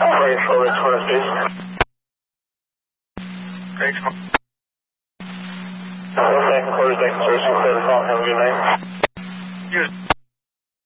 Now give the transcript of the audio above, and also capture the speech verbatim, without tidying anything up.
Great, four twenty feet. Great. Second quarter, second search, have a good night. Yes.